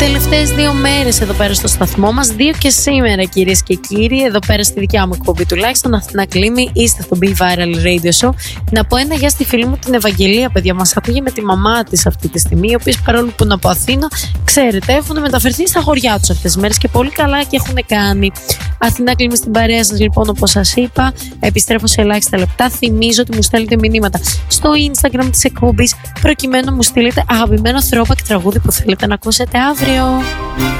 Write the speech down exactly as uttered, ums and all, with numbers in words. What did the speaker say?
Τελευταίες δύο μέρες εδώ πέρα στο σταθμό μας, δύο και σήμερα κυρίες και κύριοι, εδώ πέρα στη δικιά μου εκπομπή τουλάχιστον, Αθηνά Κλίμη, είστε στο Be Viral Radio Show. Να πω ένα γεια στη φίλη μου την Ευαγγελία, παιδιά, μας ακούγε με τη μαμά της αυτή τη στιγμή, οι οποίες παρόλο που είναι από Αθήνα, ξέρετε, έχουν μεταφερθεί στα χωριά τους αυτές τις μέρες και πολύ καλά και έχουν κάνει. Αθηνά Κλίμη στην παρέα σας, λοιπόν, όπως σας είπα. Επιστρέφω σε ελάχιστα λεπτά. Θυμίζω ότι μου στέλνετε μηνύματα στο Instagram της εκπομπής, προκειμένου να μου στείλετε αγαπημένο throwback τραγούδι που θέλετε να ακούσετε αύριο.